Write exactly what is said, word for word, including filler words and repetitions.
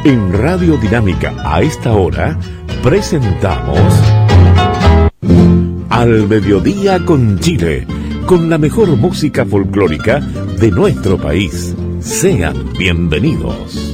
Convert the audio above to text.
En Radio Dinámica, a esta hora, presentamos Al Mediodía con Chile, con la mejor música folclórica de nuestro país. Sean bienvenidos.